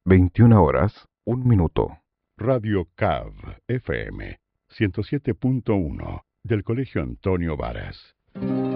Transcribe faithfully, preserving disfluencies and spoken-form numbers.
veintiuna horas, un minuto. Radio C A V F M ciento siete punto uno del Colegio Antonio Varas.